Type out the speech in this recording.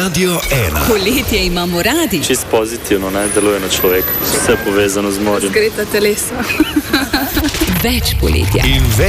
Radio 1. Poletje imamo radi. Čist pozitivno, ne, deluje na človeka. Vse povezano z morjem. Zgreta telesa. Več poletja. In